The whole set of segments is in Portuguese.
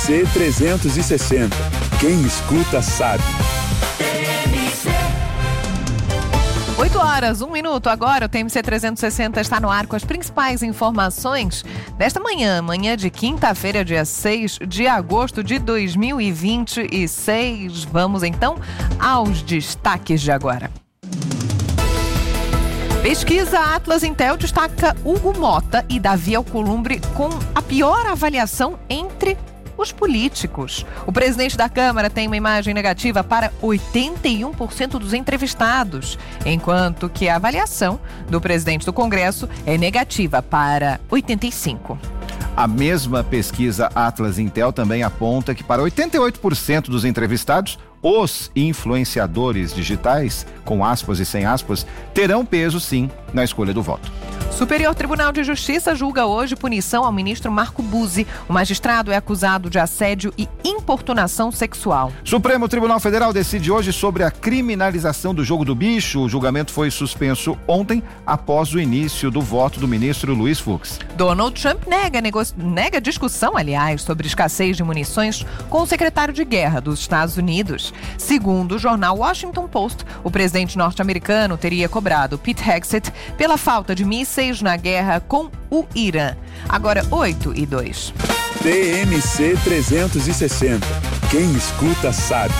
C360. Quem escuta sabe. 8 horas, 1 minuto. Agora o TMC 360 está no ar com as principais informações desta manhã de quinta-feira, dia 6 de agosto de 2026. Vamos então aos destaques de agora. Pesquisa Atlas Intel destaca Hugo Mota e Davi Alcolumbre com a pior avaliação entre os políticos. O presidente da Câmara tem uma imagem negativa para 81% dos entrevistados, enquanto que a avaliação do presidente do Congresso é negativa para 85%. A mesma pesquisa Atlas Intel também aponta que para 88% dos entrevistados, os influenciadores digitais, com aspas e sem aspas, terão peso sim na escolha do voto. Superior Tribunal de Justiça julga hoje punição ao ministro Marco Buzzi. O magistrado é acusado de assédio e importunação sexual. Supremo Tribunal Federal decide hoje sobre a criminalização do jogo do bicho. O julgamento foi suspenso ontem, após o início do voto do ministro Luiz Fux. Donald Trump nega discussão, sobre escassez de munições com o secretário de Guerra dos Estados Unidos. Segundo o jornal Washington Post, o presidente norte-americano teria cobrado Pete Hegseth pela falta de mísseis na guerra com o Irã. Agora 8:02. TMC 360. Quem escuta sabe.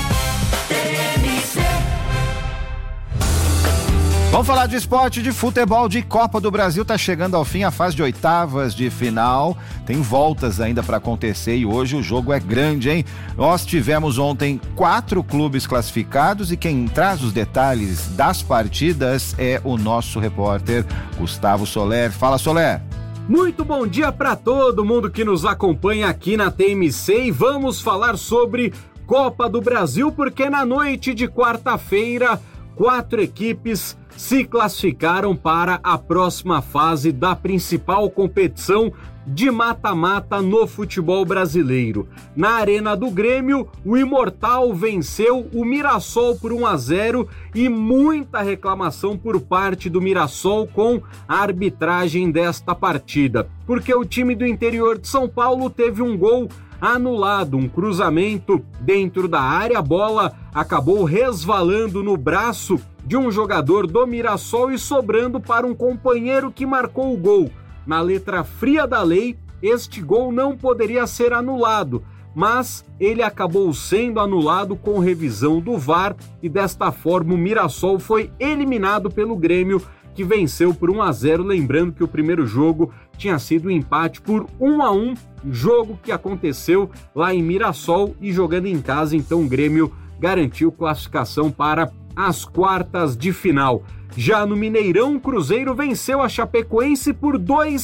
Vamos falar de esporte, de futebol, de Copa do Brasil. Tá chegando ao fim a fase de oitavas de final. Tem voltas ainda para acontecer e hoje o jogo é grande, hein? Nós tivemos ontem 4 clubes classificados e quem traz os detalhes das partidas é o nosso repórter Gustavo Soler. Fala, Soler! Muito bom dia para todo mundo que nos acompanha aqui na TMC e vamos falar sobre Copa do Brasil, porque na noite de quarta-feira, 4 equipes se classificaram para a próxima fase da principal competição de mata-mata no futebol brasileiro. Na Arena do Grêmio, o Imortal venceu o Mirassol por 1-0 e muita reclamação por parte do Mirassol com a arbitragem desta partida, porque o time do interior de São Paulo teve um gol anulado, um cruzamento dentro da área, a bola acabou resvalando no braço de um jogador do Mirassol e sobrando para um companheiro que marcou o gol. Na letra fria da lei, este gol não poderia ser anulado, mas ele acabou sendo anulado com revisão do VAR e desta forma o Mirassol foi eliminado pelo Grêmio, que venceu por 1-0, lembrando que o primeiro jogo tinha sido um empate por 1-1, jogo que aconteceu lá em Mirassol e jogando em casa, então o Grêmio garantiu classificação para as quartas de final. Já no Mineirão, o Cruzeiro venceu a Chapecoense por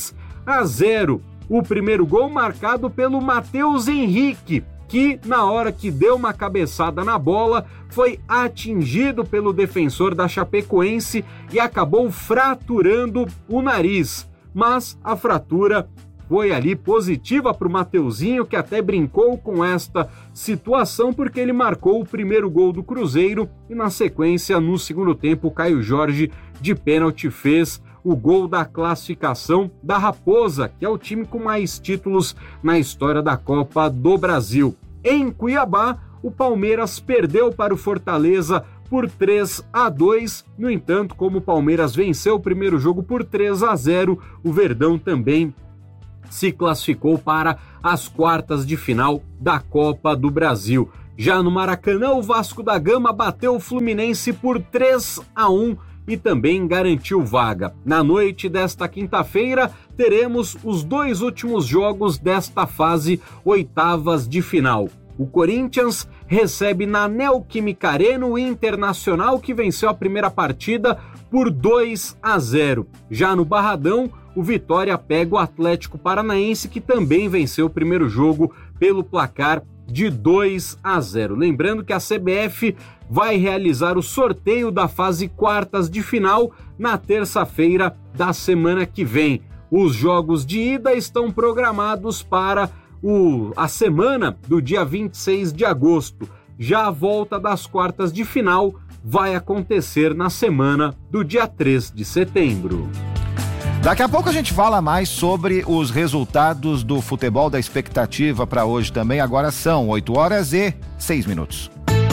2-0. O primeiro gol marcado pelo Matheus Henrique, que na hora que deu uma cabeçada na bola, foi atingido pelo defensor da Chapecoense e acabou fraturando o nariz. Mas a fratura foi ali positiva para o Mateuzinho, que até brincou com esta situação porque ele marcou o primeiro gol do Cruzeiro e na sequência, no segundo tempo, o Caio Jorge de pênalti fez o gol da classificação da Raposa, que é o time com mais títulos na história da Copa do Brasil. Em Cuiabá, o Palmeiras perdeu para o Fortaleza por 3-2, no entanto, como o Palmeiras venceu o primeiro jogo por 3-0, o Verdão também se classificou para as quartas de final da Copa do Brasil. Já no Maracanã, o Vasco da Gama bateu o Fluminense por 3-1 e também garantiu vaga. Na noite desta quinta-feira, teremos os 2 últimos jogos desta fase oitavas de final. O Corinthians recebe na Neoquímica Arena o Internacional, que venceu a primeira partida por 2-0. Já no Barradão, o Vitória pega o Atlético Paranaense, que também venceu o primeiro jogo pelo placar de 2-0. Lembrando que a CBF vai realizar o sorteio da fase quartas de final na terça-feira da semana que vem. Os jogos de ida estão programados para a semana do dia 26 de agosto. Já a volta das quartas de final vai acontecer na semana do dia 3 de setembro. Daqui a pouco a gente fala mais sobre os resultados do futebol da expectativa para hoje também. Agora são 8h06.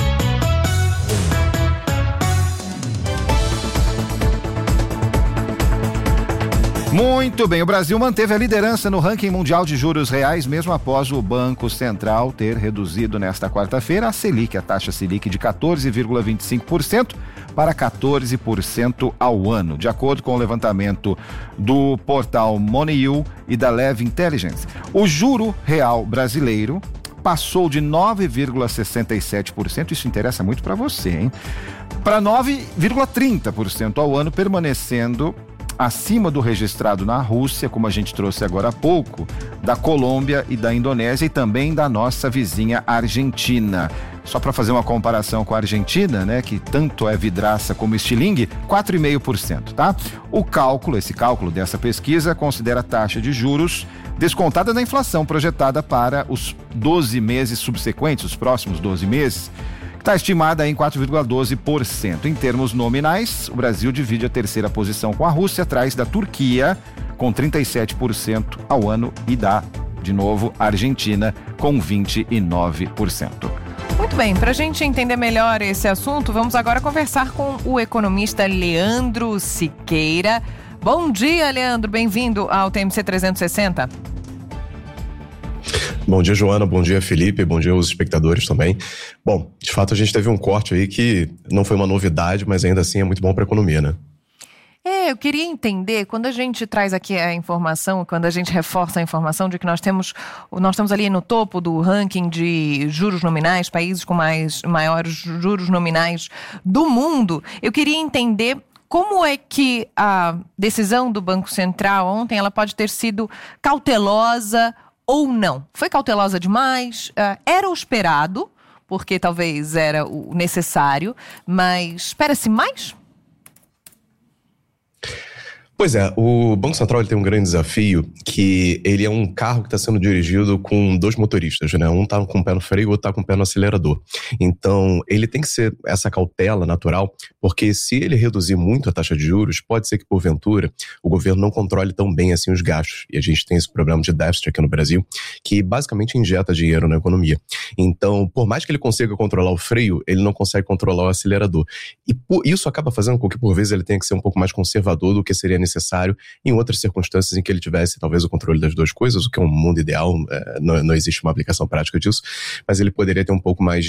Muito bem, o Brasil manteve a liderança no ranking mundial de juros reais, mesmo após o Banco Central ter reduzido nesta quarta-feira a Selic, a taxa Selic de 14,25% para 14% ao ano, de acordo com o levantamento do portal Moneyou e da Leve Intelligence. O juro real brasileiro passou de 9,67%, isso interessa muito para você, hein? Para 9,30% ao ano, permanecendo acima do registrado na Rússia, como a gente trouxe agora há pouco, da Colômbia e da Indonésia e também da nossa vizinha Argentina. Só para fazer uma comparação com a Argentina, né, que tanto é vidraça como estilingue, 4,5%, tá? Esse cálculo dessa pesquisa considera a taxa de juros descontada da inflação projetada para os 12 meses subsequentes, os próximos 12 meses, está estimada em 4,12%. Em termos nominais, o Brasil divide a terceira posição com a Rússia, atrás da Turquia, com 37% ao ano, e de novo, a Argentina, com 29%. Muito bem, para a gente entender melhor esse assunto, vamos agora conversar com o economista Leandro Siqueira. Bom dia, Leandro, bem-vindo ao TMC 360. Bom dia, Joana, bom dia, Felipe, bom dia aos espectadores também. Bom, de fato a gente teve um corte aí que não foi uma novidade, mas ainda assim é muito bom para a economia, né? Eu queria entender, quando a gente traz aqui a informação, quando a gente reforça a informação de que nós estamos ali no topo do ranking de juros nominais, países com maiores juros nominais do mundo, eu queria entender como é que a decisão do Banco Central ontem ela pode ter sido cautelosa ou não. Foi cautelosa demais? Era o esperado, porque talvez era o necessário, mas espera-se mais? Pois é, o Banco Central ele tem um grande desafio, que ele é um carro que está sendo dirigido com dois motoristas, né? Um está com o pé no freio, o outro está com o pé no acelerador. Então, ele tem que ser essa cautela natural, porque se ele reduzir muito a taxa de juros, pode ser que, porventura, o governo não controle tão bem assim os gastos. E a gente tem esse problema de déficit aqui no Brasil, que basicamente injeta dinheiro na economia. Então, por mais que ele consiga controlar o freio, ele não consegue controlar o acelerador. E isso acaba fazendo com que, por vezes, ele tenha que ser um pouco mais conservador do que seria necessário em outras circunstâncias em que ele tivesse talvez o controle das duas coisas, o que é um mundo ideal, não existe uma aplicação prática disso, mas ele poderia ter um pouco mais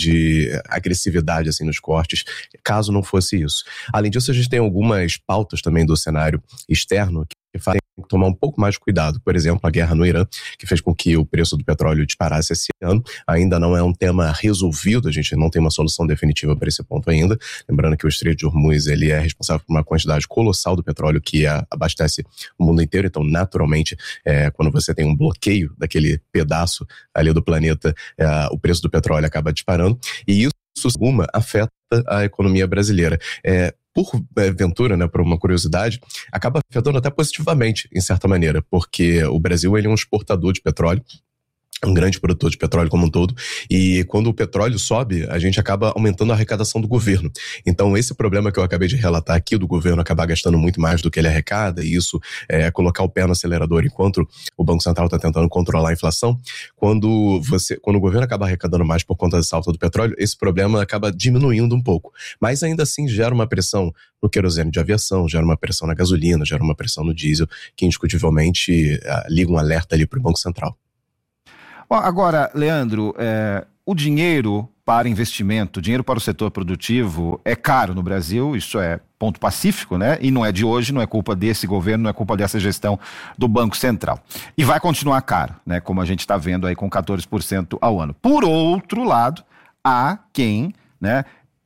de agressividade assim nos cortes, caso não fosse isso. Além disso, a gente tem algumas pautas também do cenário externo que fazem tomar um pouco mais de cuidado. Por exemplo, a guerra no Irã, que fez com que o preço do petróleo disparasse esse ano. Ainda não é um tema resolvido, a gente não tem uma solução definitiva para esse ponto ainda. Lembrando que o Estreito de Hormuz ele é responsável por uma quantidade colossal do petróleo que abastece o mundo inteiro. Então, naturalmente, quando você tem um bloqueio daquele pedaço ali do planeta, o preço do petróleo acaba disparando. E isso, afeta a economia brasileira. Por ventura, né, por uma curiosidade, acaba afetando até positivamente, em certa maneira, porque o Brasil ele é um exportador de petróleo, um grande produtor de petróleo como um todo, e quando o petróleo sobe, a gente acaba aumentando a arrecadação do governo. Então, esse problema que eu acabei de relatar aqui, do governo acabar gastando muito mais do que ele arrecada, e isso é colocar o pé no acelerador enquanto o Banco Central está tentando controlar a inflação, quando o governo acaba arrecadando mais por conta dessa alta do petróleo, esse problema acaba diminuindo um pouco. Mas ainda assim gera uma pressão no querosene de aviação, gera uma pressão na gasolina, gera uma pressão no diesel, que indiscutivelmente liga um alerta ali para o Banco Central. Bom, agora, Leandro, o dinheiro para investimento, dinheiro para o setor produtivo é caro no Brasil, isso é ponto pacífico, né? E não é de hoje, não é culpa desse governo, não é culpa dessa gestão do Banco Central. E vai continuar caro, né? Como a gente está vendo aí com 14% ao ano. Por outro lado, há quem, né,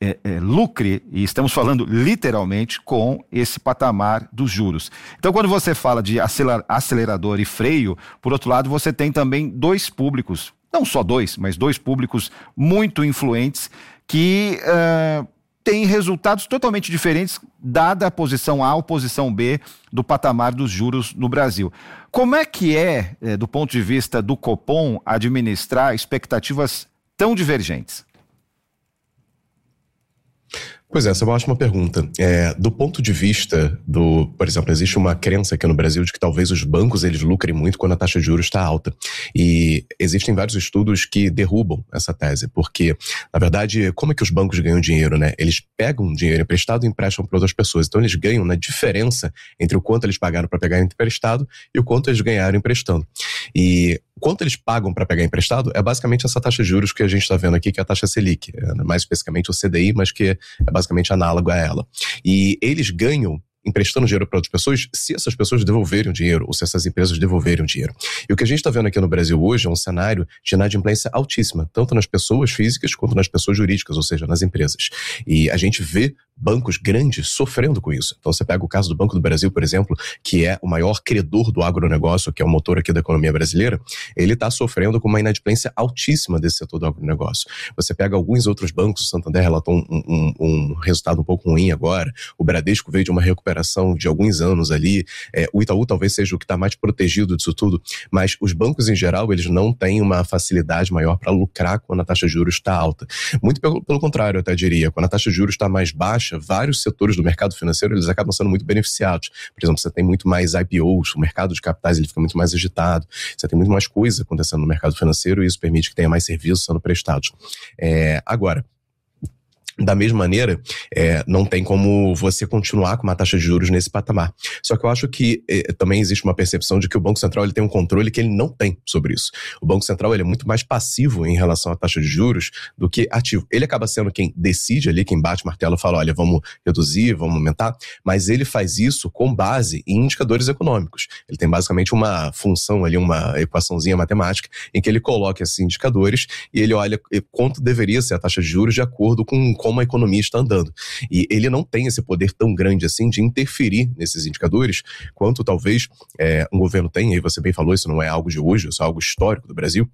lucre, e estamos falando literalmente com esse patamar dos juros. Então, quando você fala de acelerador e freio, por outro lado, você tem também dois públicos, não só dois, mas dois públicos muito influentes que têm resultados totalmente diferentes, dada a posição A ou posição B do patamar dos juros no Brasil. Como é que do ponto de vista do Copom, administrar expectativas tão divergentes? Pois é, essa é uma ótima pergunta. Do ponto de vista por exemplo, existe uma crença aqui no Brasil de que talvez os bancos eles lucrem muito quando a taxa de juros está alta. E existem vários estudos que derrubam essa tese, porque, na verdade, como é que os bancos ganham dinheiro, né? Eles pegam dinheiro emprestado e emprestam para outras pessoas. Então, eles ganham na diferença entre o quanto eles pagaram para pegar emprestado e o quanto eles ganharam emprestando. E quanto eles pagam para pegar emprestado é basicamente essa taxa de juros que a gente está vendo aqui, que é a taxa Selic, mais especificamente o CDI, mas que é basicamente análogo a ela. E eles ganham emprestando dinheiro para outras pessoas se essas pessoas devolverem o dinheiro ou se essas empresas devolverem o dinheiro. E o que a gente está vendo aqui no Brasil hoje é um cenário de inadimplência altíssima, tanto nas pessoas físicas quanto nas pessoas jurídicas, ou seja, nas empresas. E a gente vê bancos grandes sofrendo com isso. Então você pega o caso do Banco do Brasil, por exemplo, que é o maior credor do agronegócio, que é o motor aqui da economia brasileira, ele está sofrendo com uma inadimplência altíssima desse setor do agronegócio. Você pega alguns outros bancos, o Santander relatou um resultado um pouco ruim agora, o Bradesco veio de uma recuperação de alguns anos ali, o Itaú talvez seja o que está mais protegido disso tudo, mas os bancos em geral, eles não têm uma facilidade maior para lucrar quando a taxa de juros está alta. Muito pelo contrário, eu até diria, quando a taxa de juros está mais baixa, vários setores do mercado financeiro, eles acabam sendo muito beneficiados. Por exemplo, você tem muito mais IPOs, o mercado de capitais ele fica muito mais agitado, você tem muito mais coisa acontecendo no mercado financeiro e isso permite que tenha mais serviços sendo prestados. Agora, da mesma maneira, não tem como você continuar com uma taxa de juros nesse patamar. Só que eu acho que também existe uma percepção de que o Banco Central ele tem um controle que ele não tem sobre isso. O Banco Central ele é muito mais passivo em relação à taxa de juros do que ativo. Ele acaba sendo quem decide ali, quem bate o martelo e fala, olha, vamos reduzir, vamos aumentar, mas ele faz isso com base em indicadores econômicos. Ele tem basicamente uma função ali, uma equaçãozinha matemática, em que ele coloca esses indicadores e ele olha quanto deveria ser a taxa de juros de acordo com como a economia está andando. E ele não tem esse poder tão grande assim de interferir nesses indicadores, quanto talvez um governo tem, e você bem falou, isso não é algo de hoje, isso é algo histórico do Brasil.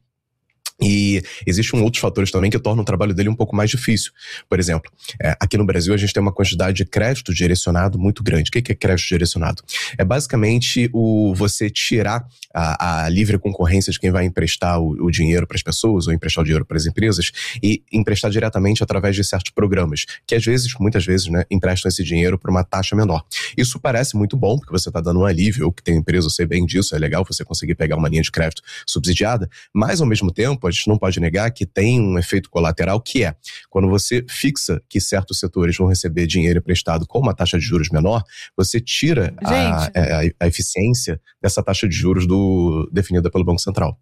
E existem outros fatores também que tornam o trabalho dele um pouco mais difícil. Por exemplo, aqui no Brasil a gente tem uma quantidade de crédito direcionado muito grande. O que é crédito direcionado? É basicamente você tirar a livre concorrência de quem vai emprestar o dinheiro para as pessoas ou emprestar o dinheiro para as empresas e emprestar diretamente através de certos programas, que muitas vezes, né, emprestam esse dinheiro por uma taxa menor. Isso parece muito bom, porque você está dando um alívio, eu que tenho empresa, eu sei bem disso, é legal você conseguir pegar uma linha de crédito subsidiada, mas ao mesmo tempo a gente não pode negar que tem um efeito colateral que quando você fixa que certos setores vão receber dinheiro emprestado com uma taxa de juros menor, você tira a eficiência dessa taxa de juros definida pelo Banco Central.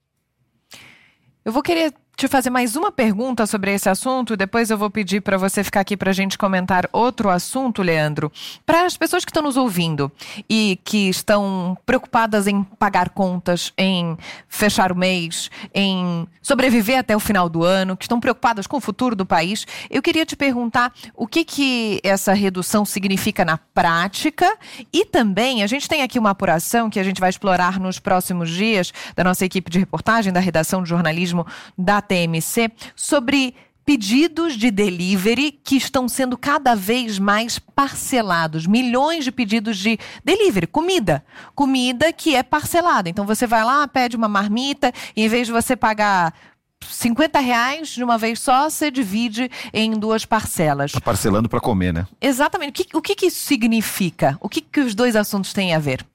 Eu vou querer te fazer mais uma pergunta sobre esse assunto e depois eu vou pedir para você ficar aqui para a gente comentar outro assunto, Leandro. Para as pessoas que estão nos ouvindo e que estão preocupadas em pagar contas, em fechar o mês, em sobreviver até o final do ano, que estão preocupadas com o futuro do país, eu queria te perguntar o que essa redução significa na prática e também a gente tem aqui uma apuração que a gente vai explorar nos próximos dias da nossa equipe de reportagem, da redação de jornalismo da TMC, sobre pedidos de delivery que estão sendo cada vez mais parcelados. Milhões de pedidos de delivery, comida que é parcelada. Então você vai lá, pede uma marmita e em vez de você pagar R$50 de uma vez só, você divide em 2 parcelas. Tá parcelando para comer, né? Exatamente. O que isso significa? O que os dois assuntos têm a ver?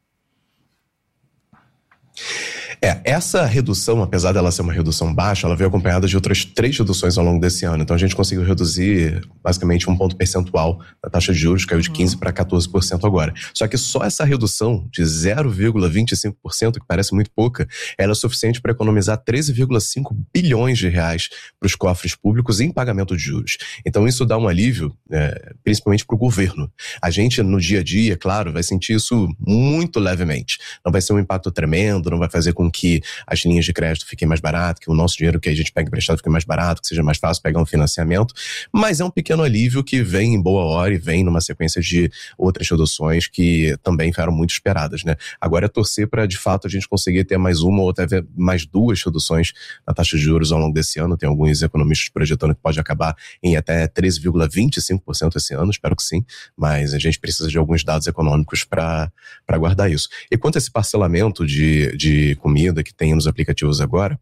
Essa redução, apesar dela ser uma redução baixa, ela veio acompanhada de outras 3 reduções ao longo desse ano. Então a gente conseguiu reduzir basicamente 1 ponto percentual da taxa de juros, caiu de 15% para 14% agora. Só que só essa redução de 0,25%, que parece muito pouca, ela é suficiente para economizar 13,5 bilhões de reais para os cofres públicos em pagamento de juros. Então isso dá um alívio, principalmente para o governo. A gente no dia a dia, claro, vai sentir isso muito levemente. Não vai ser um impacto tremendo, não vai fazer com que as linhas de crédito fiquem mais baratas, que o nosso dinheiro que a gente pega emprestado fique mais barato, que seja mais fácil pegar um financiamento, mas é um pequeno alívio que vem em boa hora e vem numa sequência de outras reduções que também foram muito esperadas, né? Agora é torcer para, de fato, a gente conseguir ter mais uma ou até mais 2 reduções na taxa de juros ao longo desse ano. Tem alguns economistas projetando que pode acabar em até 13,25% esse ano, espero que sim, mas a gente precisa de alguns dados econômicos para guardar isso. E quanto a esse parcelamento de comida comida que tem nos aplicativos agora,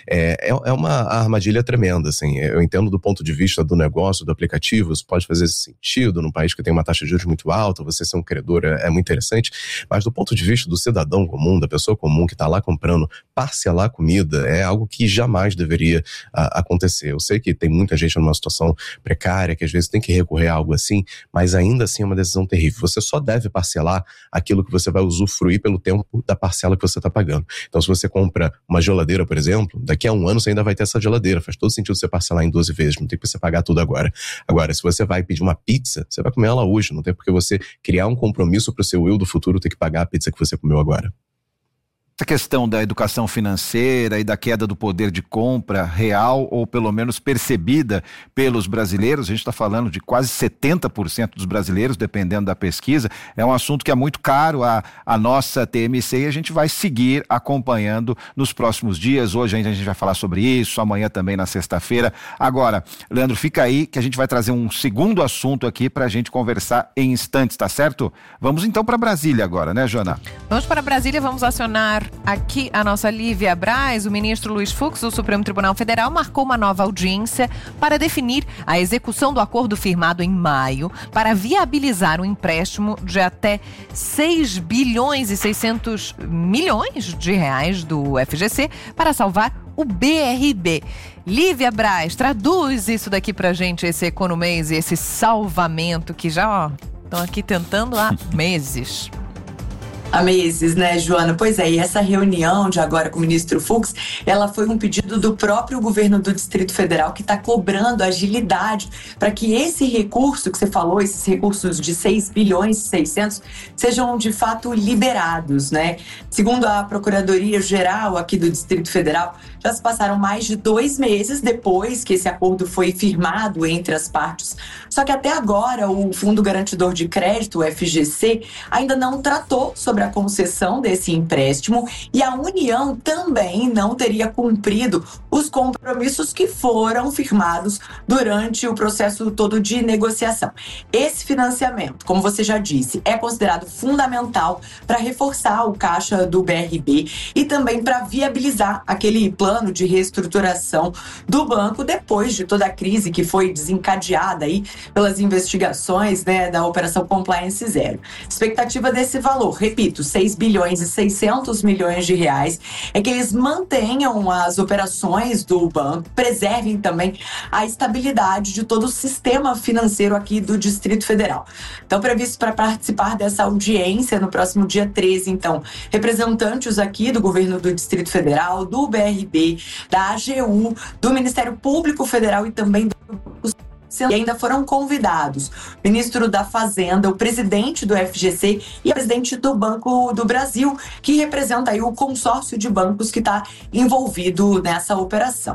é uma armadilha tremenda, assim. Eu entendo do ponto de vista do negócio, do aplicativo, isso pode fazer sentido num país que tem uma taxa de juros muito alta, você ser um credor é muito interessante, mas do ponto de vista do cidadão comum, da pessoa comum que está lá comprando, parcelar comida é algo que jamais deveria acontecer. Eu sei que tem muita gente numa situação precária, que às vezes tem que recorrer a algo assim, mas ainda assim é uma decisão terrível. Você só deve parcelar aquilo que você vai usufruir pelo tempo da parcela que você está pagando. Então, se você compra uma geladeira, por exemplo, daqui a um ano você ainda vai ter essa geladeira. Faz todo sentido você parcelar em 12 vezes, não tem que você pagar tudo agora. Agora, se você vai pedir uma pizza, você vai comer ela hoje, não tem porque você criar um compromisso para o seu eu do futuro ter que pagar a pizza que você comeu agora. Essa questão da educação financeira e da queda do poder de compra real, ou pelo menos percebida pelos brasileiros, a gente está falando de quase 70% dos brasileiros, dependendo da pesquisa, é um assunto que é muito caro à nossa TMC e a gente vai seguir acompanhando nos próximos dias. Hoje ainda a gente vai falar sobre isso, amanhã também na sexta-feira. Agora, Leandro, fica aí que a gente vai trazer um segundo assunto aqui para a gente conversar em instantes, tá certo? Vamos então para Brasília agora, né, Joana? Vamos para Brasília, vamos acionar aqui a nossa Lívia Braz. O ministro Luiz Fux, do Supremo Tribunal Federal, marcou uma nova audiência para definir a execução do acordo firmado em maio para viabilizar um empréstimo de até 6 bilhões e 600 milhões de reais do FGC para salvar o BRB. Lívia Braz, traduz isso daqui pra gente, esse economês e esse salvamento que já estão aqui tentando há meses. Há meses, né, Joana? Pois é, e essa reunião de agora com o ministro Fux, ela foi um pedido do próprio governo do Distrito Federal, que está cobrando agilidade para que esse recurso que você falou, esses recursos de 6 bilhões e 600, sejam de fato liberados, né? Segundo a Procuradoria-Geral aqui do Distrito Federal, já se passaram mais de 2 meses depois que esse acordo foi firmado entre as partes. Só que até agora o Fundo Garantidor de Crédito, o FGC, ainda não tratou sobre a concessão desse empréstimo e a União também não teria cumprido os compromissos que foram firmados durante o processo todo de negociação. Esse financiamento, como você já disse, é considerado fundamental para reforçar o caixa do BRB e também para viabilizar aquele plano de reestruturação do banco depois de toda a crise que foi desencadeada aí pelas investigações, né, da Operação Compliance Zero. Expectativa desse valor, repito, 6 bilhões e 600 milhões de reais, é que eles mantenham as operações do banco, preservem também a estabilidade de todo o sistema financeiro aqui do Distrito Federal. Então, previsto para participar dessa audiência no próximo dia 13, então, representantes aqui do governo do Distrito Federal, do BRB, da AGU, do Ministério Público Federal e também do e ainda foram convidados o ministro da Fazenda, o presidente do FGC e o presidente do Banco do Brasil, que representa aí o consórcio de bancos que está envolvido nessa operação.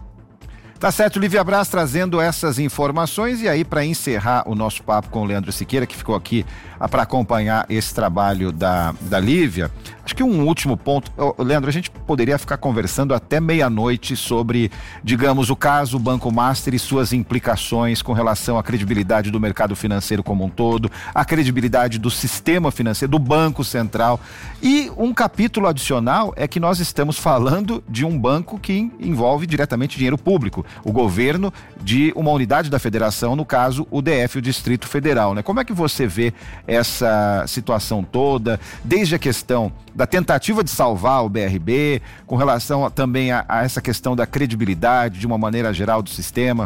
Tá certo, Lívia Braz trazendo essas informações. E aí, para encerrar o nosso papo com o Leandro Siqueira, que ficou aqui para acompanhar esse trabalho da Lívia, acho que um último ponto. Leandro, a gente poderia ficar conversando até meia-noite sobre, digamos, o caso Banco Master e suas implicações com relação à credibilidade do mercado financeiro como um todo, a credibilidade do sistema financeiro, do Banco Central. E um capítulo adicional é que nós estamos falando de um banco que envolve diretamente dinheiro público, o governo de uma unidade da federação, no caso o DF, o Distrito Federal, né? Como é que você vê essa situação toda, desde a questão da tentativa de salvar o BRB, com relação também a essa questão da credibilidade de uma maneira geral do sistema?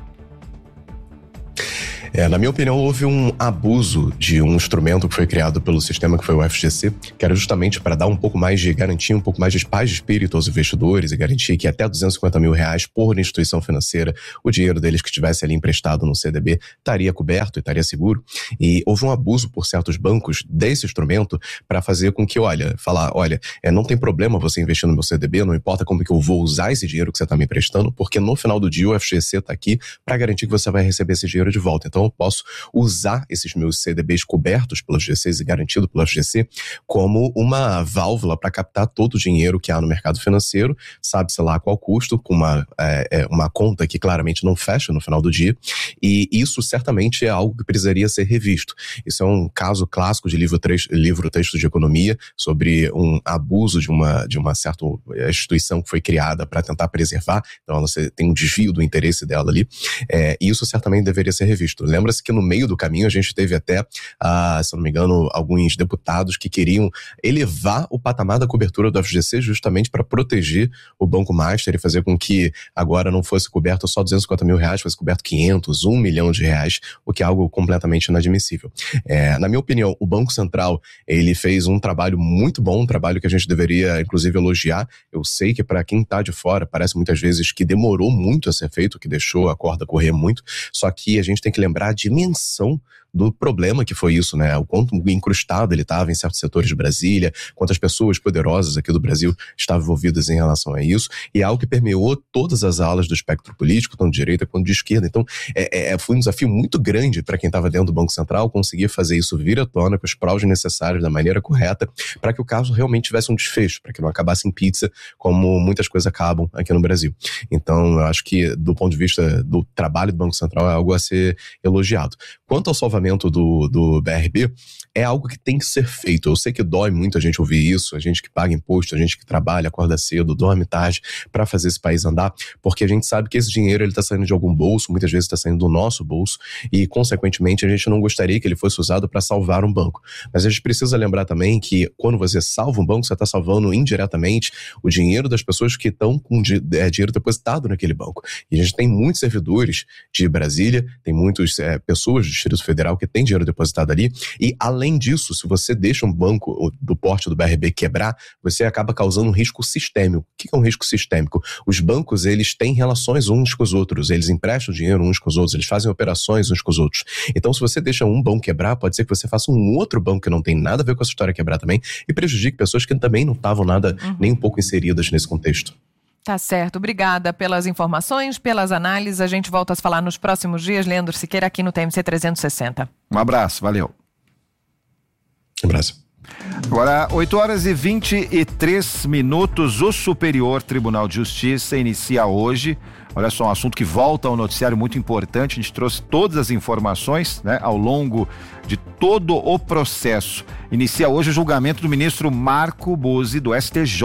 Na minha opinião, houve um abuso de um instrumento que foi criado pelo sistema que foi o FGC, que era justamente para dar um pouco mais de garantia, um pouco mais de paz de espírito aos investidores e garantir que até R$250 mil por instituição financeira, o dinheiro deles que estivesse ali emprestado no CDB estaria coberto e estaria seguro. E houve um abuso por certos bancos desse instrumento para fazer com que, não tem problema você investir no meu CDB, não importa como que eu vou usar esse dinheiro que você está me emprestando, porque no final do dia o FGC está aqui para garantir que você vai receber esse dinheiro de volta. Então, eu posso usar esses meus CDBs cobertos pelos GCs e garantido pelo FGC como uma válvula para captar todo o dinheiro que há no mercado financeiro, sabe-se lá a qual custo, com uma conta que claramente não fecha no final do dia, e isso certamente é algo que precisaria ser revisto. Isso é um caso clássico de livro-texto de economia sobre um abuso de uma certa instituição que foi criada para tentar preservar, então ela tem um desvio do interesse dela ali, e isso certamente deveria ser revisto. Lembra-se que no meio do caminho a gente teve até, se não me engano, alguns deputados que queriam elevar o patamar da cobertura do FGC justamente para proteger o Banco Master e fazer com que agora não fosse coberto só R$250 mil, fosse coberto 500, R$1 milhão, o que é algo completamente inadmissível. Na minha opinião, o Banco Central, ele fez um trabalho muito bom, um trabalho que a gente deveria, inclusive, elogiar. Eu sei que para quem está de fora, parece muitas vezes que demorou muito a ser feito, que deixou a corda correr muito, só que a gente tem que lembrar a dimensão do problema que foi isso, né? O quanto incrustado ele estava em certos setores de Brasília, quantas pessoas poderosas aqui do Brasil estavam envolvidas em relação a isso, e é algo que permeou todas as alas do espectro político, tanto de direita quanto de esquerda. Então, foi um desafio muito grande para quem estava dentro do Banco Central conseguir fazer isso vir à tona com as provas necessárias da maneira correta, para que o caso realmente tivesse um desfecho, para que não acabasse em pizza, como muitas coisas acabam aqui no Brasil. Então, eu acho que, do ponto de vista do trabalho do Banco Central, é algo a ser elogiado. Quanto ao salvamento do BRB, é algo que tem que ser feito. Eu sei que dói muito a gente ouvir isso, a gente que paga imposto, a gente que trabalha, acorda cedo, dorme tarde para fazer esse país andar, porque a gente sabe que esse dinheiro ele está saindo de algum bolso, muitas vezes está saindo do nosso bolso e, consequentemente, a gente não gostaria que ele fosse usado para salvar um banco. Mas a gente precisa lembrar também que quando você salva um banco, você está salvando indiretamente o dinheiro das pessoas que estão com dinheiro depositado naquele banco. E a gente tem muitos servidores de Brasília, tem muitas pessoas do Distrito Federal que têm dinheiro depositado ali, e além disso, se você deixa um banco do porte do BRB quebrar, você acaba causando um risco sistêmico. O que é um risco sistêmico? Os bancos, eles têm relações uns com os outros, eles emprestam dinheiro uns com os outros, eles fazem operações uns com os outros. Então, se você deixa um banco quebrar, pode ser que você faça um outro banco que não tem nada a ver com essa história quebrar também, e prejudique pessoas que também não estavam nem um pouco inseridas nesse contexto. Tá certo. Obrigada pelas informações, pelas análises. A gente volta a se falar nos próximos dias. Leandro Siqueira aqui no TMC 360. Um abraço, valeu. Um abraço. Agora, 8h23, o Superior Tribunal de Justiça inicia hoje, olha só, um assunto que volta ao noticiário muito importante, a gente trouxe todas as informações, né, ao longo de todo o processo. Inicia hoje o julgamento do ministro Marco Buzzi, do STJ,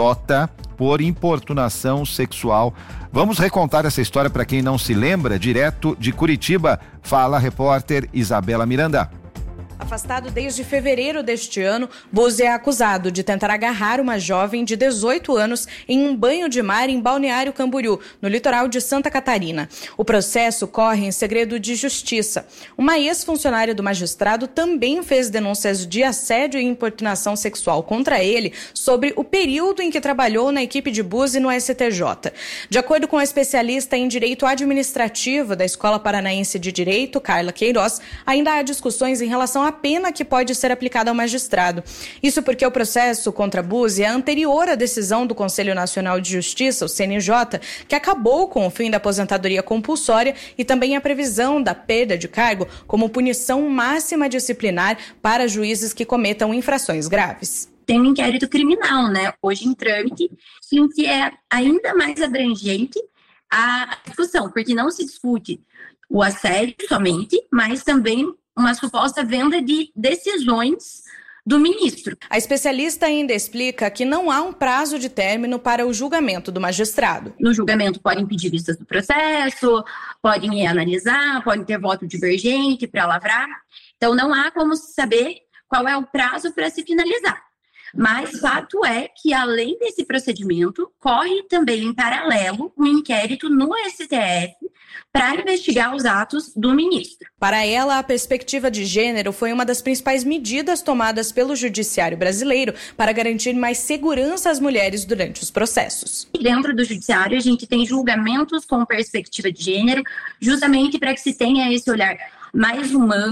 por importunação sexual. Vamos recontar essa história para quem não se lembra, direto de Curitiba. Fala a repórter Isabela Miranda. Afastado desde fevereiro deste ano, Buzzi é acusado de tentar agarrar uma jovem de 18 anos em um banho de mar em Balneário Camboriú, no litoral de Santa Catarina. O processo corre em segredo de justiça. Uma ex-funcionária do magistrado também fez denúncias de assédio e importunação sexual contra ele sobre o período em que trabalhou na equipe de Buzzi no STJ. De acordo com a especialista em direito administrativo da Escola Paranaense de Direito, Carla Queiroz, ainda há discussões em relação à pena que pode ser aplicada ao magistrado. Isso porque o processo contra Buzzi é anterior à decisão do Conselho Nacional de Justiça, o CNJ, que acabou com o fim da aposentadoria compulsória e também a previsão da perda de cargo como punição máxima disciplinar para juízes que cometam infrações graves. Tem um inquérito criminal, né, hoje em trâmite, em que é ainda mais abrangente a discussão, porque não se discute o assédio somente, mas também uma suposta venda de decisões do ministro. A especialista ainda explica que não há um prazo de término para o julgamento do magistrado. No julgamento podem pedir vistas do processo, podem analisar, podem ter voto divergente para lavrar. Então não há como saber qual é o prazo para se finalizar. Mas fato é que, além desse procedimento, corre também em paralelo um inquérito no STF para investigar os atos do ministro. Para ela, a perspectiva de gênero foi uma das principais medidas tomadas pelo judiciário brasileiro para garantir mais segurança às mulheres durante os processos. Dentro do judiciário, a gente tem julgamentos com perspectiva de gênero, justamente para que se tenha esse olhar mais humano